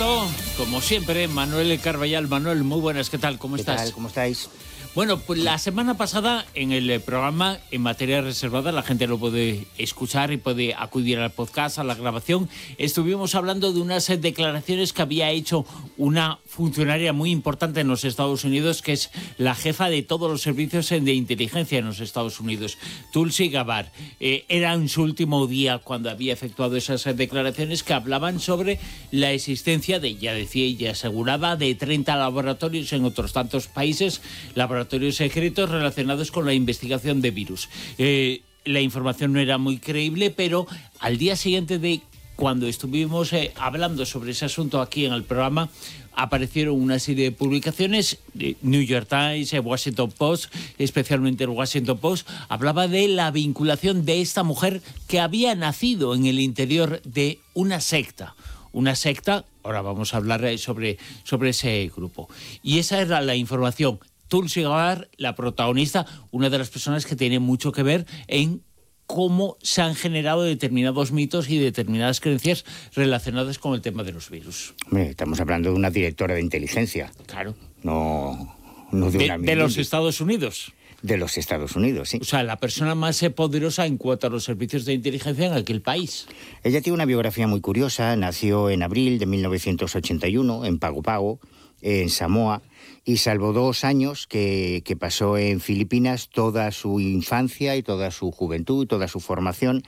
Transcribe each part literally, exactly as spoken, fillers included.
experto, como siempre, Manuel Carballal. Manuel, muy buenas, ¿qué tal? ¿Cómo ¿Qué estás? tal? ¿Cómo estáis? Bueno, pues la semana pasada en el programa en materia reservada, la gente lo puede escuchar y puede acudir al podcast, a la grabación. Estuvimos hablando de unas declaraciones que había hecho una funcionaria muy importante en los Estados Unidos, que es la jefa de todos los servicios de inteligencia en los Estados Unidos, Tulsi Gabbard. Eh, era en su último día cuando había efectuado esas declaraciones que hablaban sobre la existencia de, ya decía y aseguraba, de treinta laboratorios en otros tantos países, laboratorios secretos relacionados con la investigación de virus. Eh, la información no era muy creíble, pero al día siguiente de cuando estuvimos eh, hablando sobre ese asunto aquí en el programa, aparecieron una serie de publicaciones, de New York Times, Washington Post, especialmente el Washington Post, hablaba de la vinculación de esta mujer que había nacido en el interior de una secta. Una secta, ahora vamos a hablar sobre, sobre ese grupo. Y esa era la información. Tulsi Gabbard, la protagonista, una de las personas que tiene mucho que ver en cómo se han generado determinados mitos y determinadas creencias relacionadas con el tema de los virus. Hombre, estamos hablando de una directora de inteligencia. Claro. No, no de, de una... De los Estados Unidos. De los Estados Unidos, sí. O sea, la persona más poderosa en cuanto a los servicios de inteligencia en aquel país. Ella tiene una biografía muy curiosa. Nació en abril de mil novecientos ochenta y uno en Pago Pago, en Samoa, y salvo dos años que, que pasó en Filipinas, toda su infancia y toda su juventud y toda su formación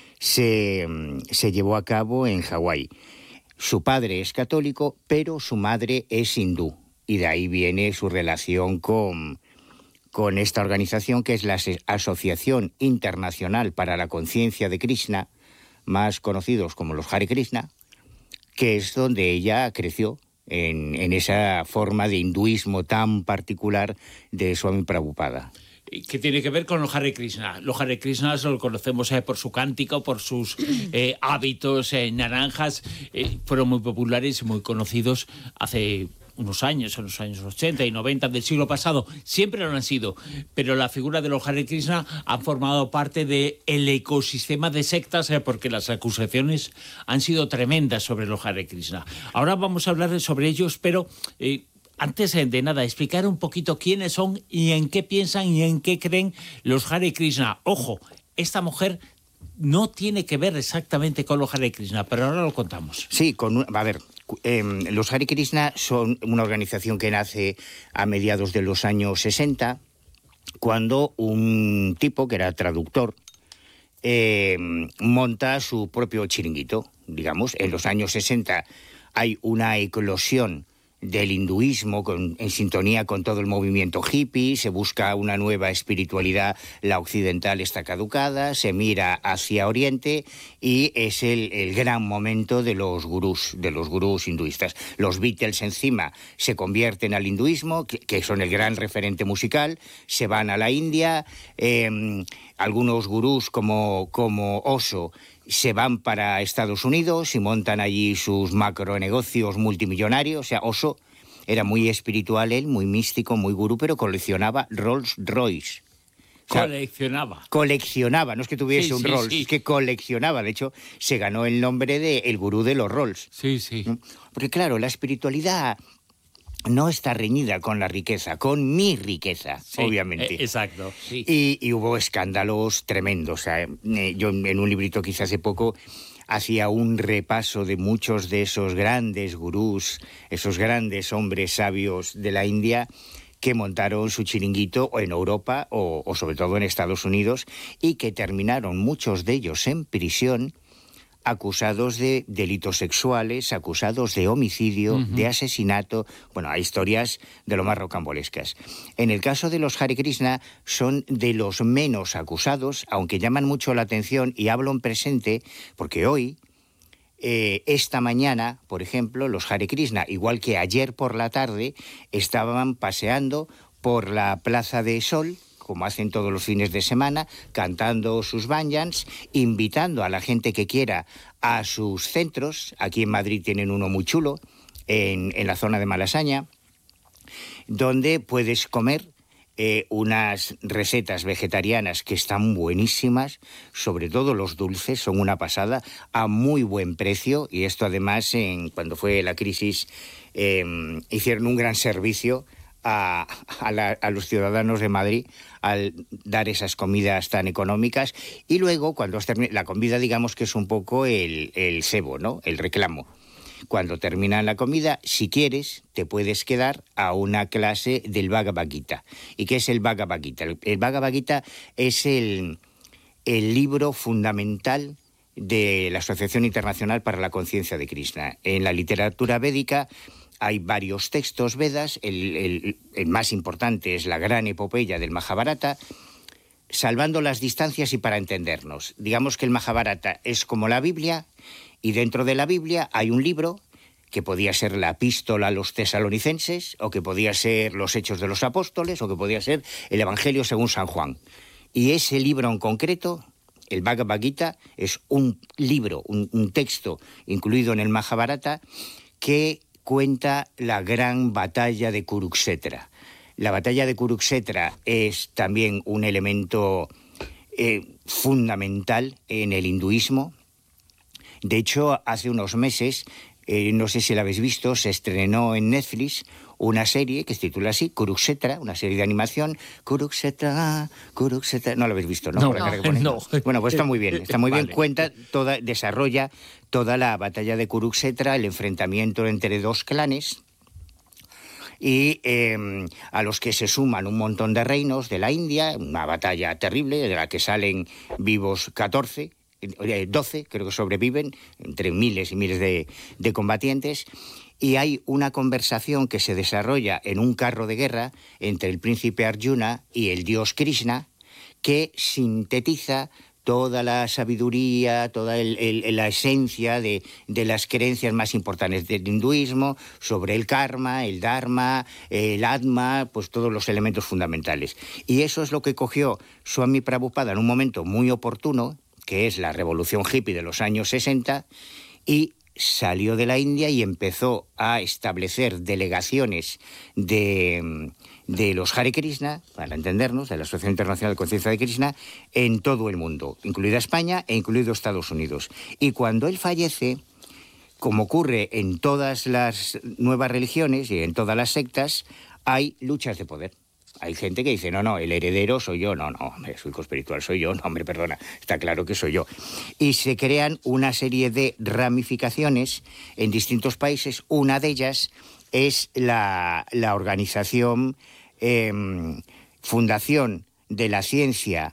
se, se llevó a cabo en Hawái. Su padre es católico, pero su madre es hindú, y de ahí viene su relación con, con esta organización que es la Asociación Internacional para la Conciencia de Krishna, más conocidos como los Hare Krishna, que es donde ella creció. En, en esa forma de hinduismo tan particular de Swami Prabhupada. ¿Qué tiene que ver con los Hare Krishna? Los Hare Krishna lo conocemos eh, por su cántico, por sus eh, hábitos eh, naranjas. Eh, fueron muy populares y muy conocidos hace unos años, en los años ochenta y noventa del siglo pasado. Siempre lo han sido, pero la figura de los Hare Krishna ha formado parte del ecosistema de sectas eh, porque las acusaciones han sido tremendas sobre los Hare Krishna. Ahora vamos a hablar sobre ellos, pero eh, antes de nada, explicar un poquito quiénes son y en qué piensan y en qué creen los Hare Krishna. Ojo, esta mujer no tiene que ver exactamente con los Hare Krishna, pero ahora lo contamos. Sí, con, a ver, eh, los Hare Krishna son una organización que nace a mediados de los años sesenta, cuando un tipo que era traductor eh, monta su propio chiringuito. Digamos, en los años sesenta hay una eclosión del hinduismo con, en sintonía con todo el movimiento hippie, se busca una nueva espiritualidad, la occidental está caducada, se mira hacia Oriente y es el, el gran momento de los gurús, de los gurús hinduistas. Los Beatles encima se convierten al hinduismo, que, que son el gran referente musical, se van a la India, eh, algunos gurús como, como Osho se van para Estados Unidos y montan allí sus macronegocios multimillonarios. O sea, Osho era muy espiritual él, muy místico, muy gurú, pero coleccionaba Rolls Royce. O sea, coleccionaba. Coleccionaba, no es que tuviese sí, un sí, Rolls, sí. Es que coleccionaba. De hecho, se ganó el nombre de el gurú de los Rolls. Sí, sí. Porque claro, la espiritualidad no está reñida con la riqueza, con mi riqueza, sí, obviamente. Eh, exacto. Sí. Y, y hubo escándalos tremendos. O sea, eh, yo en un librito que hice hace poco hacía un repaso de muchos de esos grandes gurús, esos grandes hombres sabios de la India que montaron su chiringuito en Europa o, o sobre todo en Estados Unidos y que terminaron muchos de ellos en prisión, acusados de delitos sexuales, acusados de homicidio, uh-huh. de asesinato. Bueno, hay historias de lo más rocambolescas. En el caso de los Hare Krishna son de los menos acusados, aunque llaman mucho la atención, y hablo en presente porque hoy, eh, esta mañana, por ejemplo, los Hare Krishna, igual que ayer por la tarde, estaban paseando por la Plaza de Sol, como hacen todos los fines de semana, cantando sus bhajans, invitando a la gente que quiera a sus centros. Aquí en Madrid tienen uno muy chulo, en, en la zona de Malasaña, donde puedes comer eh, unas recetas vegetarianas que están buenísimas, sobre todo los dulces, son una pasada, a muy buen precio, y esto además, en, cuando fue la crisis, eh, hicieron un gran servicio a, a, la, a los ciudadanos de Madrid al dar esas comidas tan económicas. Y luego, cuando has terminado, la comida, digamos que es un poco el, el cebo, ¿no? El reclamo. Cuando termina la comida, si quieres, te puedes quedar a una clase del Bhagavad Gita. ¿Y qué es el Bhagavad Gita? El, el Bhagavad Gita es el, el libro fundamental de la Asociación Internacional para la Conciencia de Krishna. En la literatura védica hay varios textos Vedas, el, el, el más importante es la gran epopeya del Mahabharata, salvando las distancias y para entendernos. Digamos que el Mahabharata es como la Biblia, y dentro de la Biblia hay un libro que podía ser la epístola a los tesalonicenses, o que podía ser los Hechos de los Apóstoles, o que podía ser el Evangelio según San Juan. Y ese libro en concreto, el Bhagavad Gita, es un libro, un, un texto incluido en el Mahabharata que cuenta la gran batalla de Kurukshetra. La batalla de Kurukshetra es también un elemento eh, fundamental en el hinduismo. De hecho, hace unos meses, eh, no sé si la habéis visto, se estrenó en Netflix una serie que se titula así, Kurukshetra, una serie de animación. Kurukshetra, Kurukshetra... No la habéis visto, ¿no? No, Por la cara que no, pone. no. Bueno, pues está muy bien, está muy bien. Vale. Cuenta, toda, desarrolla toda la batalla de Kurukshetra, el enfrentamiento entre dos clanes, y eh, a los que se suman un montón de reinos de la India, una batalla terrible de la que salen vivos catorce, doce creo que sobreviven, entre miles y miles de, de combatientes, y hay una conversación que se desarrolla en un carro de guerra entre el príncipe Arjuna y el dios Krishna, que sintetiza toda la sabiduría, toda el, el, la esencia de, de las creencias más importantes del hinduismo, sobre el karma, el dharma, el atma, pues todos los elementos fundamentales. Y eso es lo que cogió Swami Prabhupada en un momento muy oportuno, que es la revolución hippie de los años sesenta, y salió de la India y empezó a establecer delegaciones de, de los Hare Krishna, para entendernos, de la Asociación Internacional de Conciencia de Krishna, en todo el mundo, incluida España e incluido Estados Unidos. Y cuando él fallece, como ocurre en todas las nuevas religiones y en todas las sectas, hay luchas de poder. Hay gente que dice, no, no, el heredero soy yo. No, no, su hijo espiritual soy yo. No, hombre, perdona, está claro que soy yo. Y se crean una serie de ramificaciones en distintos países. Una de ellas es la, la organización eh, Fundación de la Ciencia,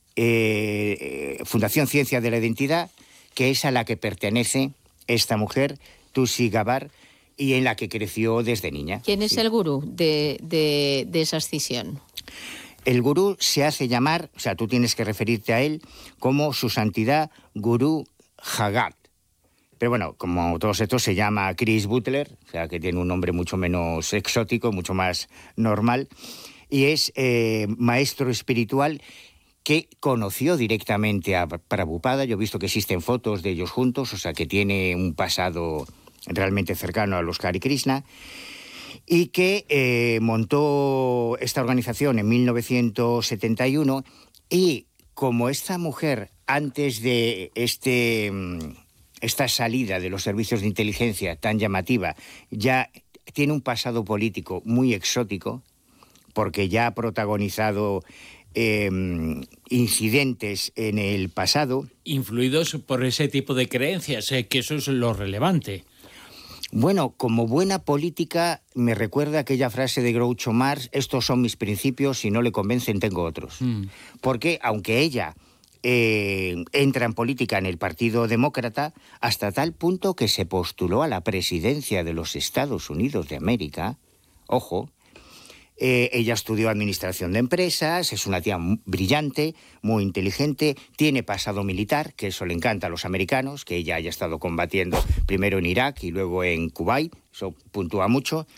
eh, Fundación Ciencia de la Identidad, que es a la que pertenece esta mujer, Tulsi Gabbard, y en la que creció desde niña. ¿Quién es Sí. el gurú de, de, de esa escisión? El gurú se hace llamar, o sea, tú tienes que referirte a él como su santidad Guru Jagat. Pero bueno, como todos estos, se llama Chris Butler, o sea, que tiene un nombre mucho menos exótico, mucho más normal, y es eh, maestro espiritual que conoció directamente a Prabhupada. Yo he visto que existen fotos de ellos juntos, o sea, que tiene un pasado realmente cercano a los Hare Krishna, y que eh, montó esta organización en mil novecientos setenta y uno, y como esta mujer, antes de este, esta salida de los servicios de inteligencia tan llamativa, ya tiene un pasado político muy exótico, porque ya ha protagonizado eh, incidentes en el pasado. Influidos por ese tipo de creencias, eh, que eso es lo relevante. Bueno, como buena política, me recuerda aquella frase de Groucho Marx: estos son mis principios, si no le convencen tengo otros. Mm. Porque aunque ella eh, entra en política en el Partido Demócrata, hasta tal punto que se postuló a la presidencia de los Estados Unidos de América, ojo, Eh, ella estudió administración de empresas, es una tía muy brillante, muy inteligente, tiene pasado militar, que eso le encanta a los americanos, que ella haya estado combatiendo primero en Irak y luego en Kuwait, eso puntúa mucho.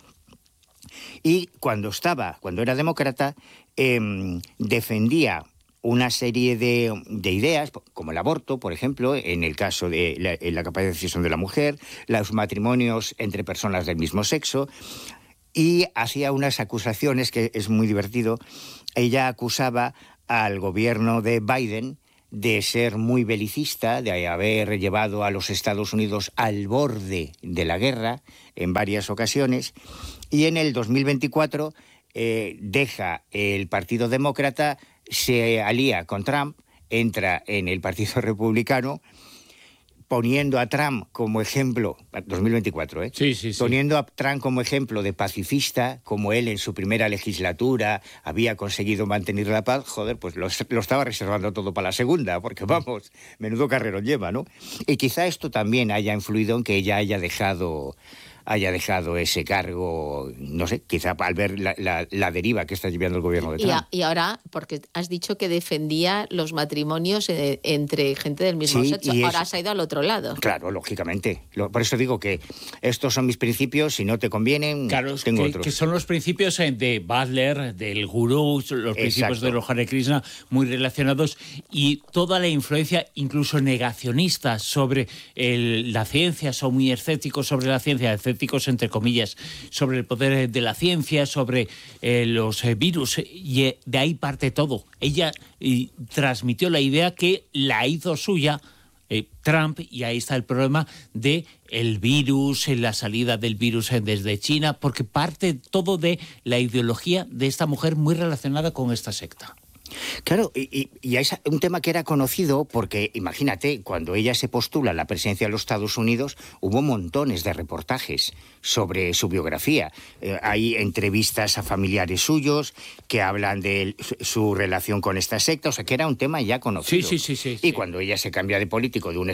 Y cuando estaba, cuando era demócrata, eh, defendía una serie de, de ideas, como el aborto, por ejemplo, en el caso de la, en la capacidad de decisión de la mujer, los matrimonios entre personas del mismo sexo. y hacía unas acusaciones que es muy divertido. Ella acusaba al gobierno de Biden de ser muy belicista, de haber llevado a los Estados Unidos al borde de la guerra en varias ocasiones, y en el dos mil veinticuatro eh, deja el Partido Demócrata, se alía con Trump, entra en el Partido Republicano, poniendo a Trump como ejemplo, dos mil veinticuatro, ¿eh? Sí, sí, sí. Poniendo a Trump como ejemplo de pacifista, como él en su primera legislatura había conseguido mantener la paz, joder, pues lo, lo estaba reservando todo para la segunda, porque vamos, menudo carrerón lleva, ¿no? Y quizá esto también haya influido en que ella haya dejado... haya dejado ese cargo, no sé, quizá al ver la, la, la deriva que está llevando el gobierno de Trump. Y, a, y ahora, porque has dicho que defendía los matrimonios eh, entre gente del mismo sí, sexo, ahora has ido al otro lado. Claro, lógicamente. Lo, por eso digo que estos son mis principios, si no te convienen, claro, tengo que, otros. que son los principios de Butler, del gurú, los principios Exacto. de los Hare Krishna muy relacionados, y toda la influencia, incluso negacionista, sobre el, la ciencia, son muy escépticos sobre la ciencia, escépticos entre comillas, sobre el poder de la ciencia, sobre eh, los eh, virus, y eh, de ahí parte todo. Ella eh, transmitió la idea que la hizo suya eh, Trump, y ahí está el problema de el virus, la salida del virus desde China, porque parte todo de la ideología de esta mujer muy relacionada con esta secta. Claro, y, y, y es un tema que era conocido porque, imagínate, cuando ella se postula a la presidencia de los Estados Unidos, hubo montones de reportajes sobre su biografía. Eh, hay entrevistas a familiares suyos que hablan de su relación con esta secta, o sea, que era un tema ya conocido. Sí, sí, sí. sí y sí. cuando ella se cambia de político, de un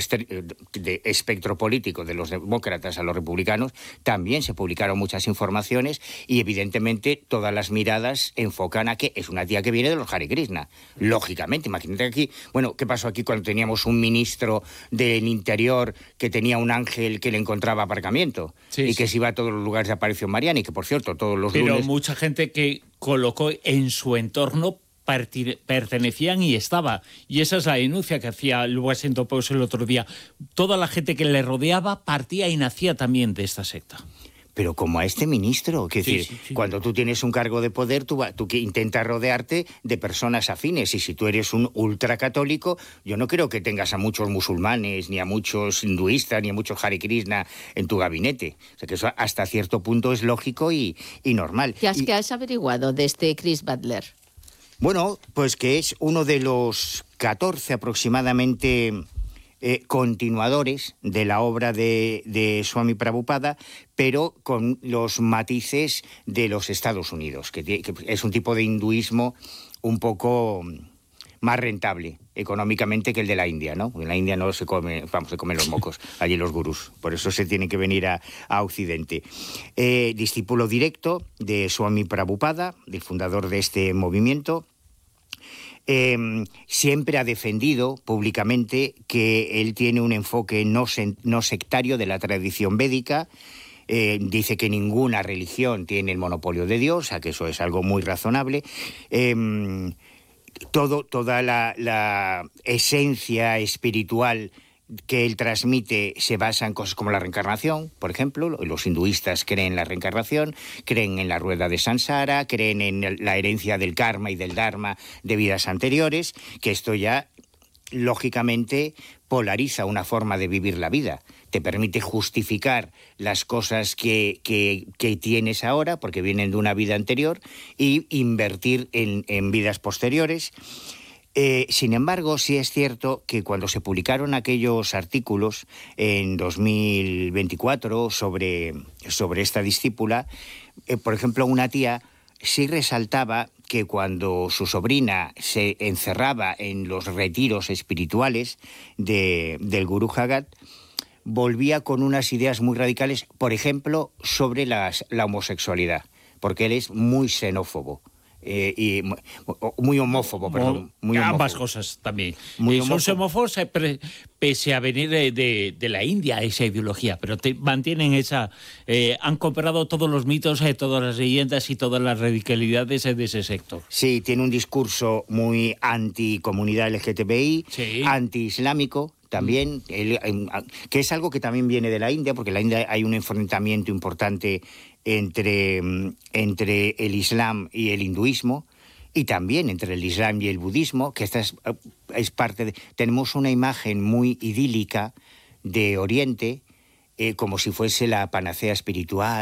de espectro político de los demócratas a los republicanos, también se publicaron muchas informaciones y, evidentemente, todas las miradas enfocan a que es una tía que viene de los Hare Krishna. Lógicamente, imagínate aquí, bueno, ¿qué pasó aquí cuando teníamos un ministro del Interior que tenía un ángel que le encontraba aparcamiento sí, y sí. que se iba a todos los lugares de aparición mariana y que, por cierto, todos los Pero lunes... Pero mucha gente que colocó en su entorno pertenecían y estaba. Y esa es la denuncia que hacía el Washington Post el otro día. Toda la gente que le rodeaba partía y nacía también de esta secta. Pero como a este ministro, que sí, decir, sí, sí. cuando tú tienes un cargo de poder, tú, tú intentas rodearte de personas afines, y si tú eres un ultracatólico, yo no creo que tengas a muchos musulmanes, ni a muchos hinduistas, ni a muchos Hare Krishna en tu gabinete. O sea, que eso hasta cierto punto es lógico y, y normal. ¿Qué has, y, ¿Qué has averiguado de este Chris Butler? Bueno, pues que es uno de los catorce aproximadamente... Eh, continuadores de la obra de, de Swami Prabhupada, pero con los matices de los Estados Unidos, que, que es un tipo de hinduismo un poco más rentable económicamente que el de la India, ¿no? En la India no se come, vamos, se comen los mocos, allí los gurús, por eso se tienen que venir a, a Occidente. Eh, discípulo directo de Swami Prabhupada, del fundador de este movimiento. Eh, siempre ha defendido públicamente que él tiene un enfoque no, se, no sectario de la tradición védica. Eh, dice que ninguna religión tiene el monopolio de Dios, o sea que eso es algo muy razonable. Eh, todo, toda la, la esencia espiritual que él transmite se basa en cosas como la reencarnación, por ejemplo. Los hinduistas creen en la reencarnación, creen en la rueda de Sansara, creen en la herencia del karma y del dharma de vidas anteriores, que esto ya, lógicamente, polariza una forma de vivir la vida. Te permite justificar las cosas que, que, que tienes ahora, porque vienen de una vida anterior, y invertir en, en vidas posteriores. Eh, sin embargo, sí es cierto que cuando se publicaron aquellos artículos en dos mil veinticuatro sobre, sobre esta discípula, eh, por ejemplo, una tía sí resaltaba que cuando su sobrina se encerraba en los retiros espirituales de, del Gurú Jagat, volvía con unas ideas muy radicales, por ejemplo, sobre las, la homosexualidad, porque él es muy xenófobo. Eh, y muy homófobo, perdón. Muy homófobo. Ambas cosas también. Muy eh, son xenófobos pese a venir de, de, de la India, esa ideología, pero te, mantienen esa... Eh, han comprado todos los mitos, eh, todas las leyendas y todas las radicalidades eh, de ese sector. Sí, tiene un discurso muy anti-comunidad L G T B I, sí. Anti-islámico también, el, que es algo que también viene de la India, porque en la India hay un enfrentamiento importante entre, entre el Islam y el hinduismo, y también entre el Islam y el budismo, que esta es, es parte de... Tenemos una imagen muy idílica de Oriente, eh, como si fuese la panacea espiritual,